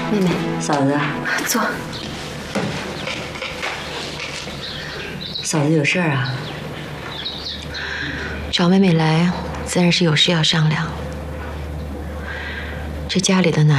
妹妹， 嫂子， 坐。 嫂子有事儿啊？ 找妹妹来，自然是有事要商量。这家里的男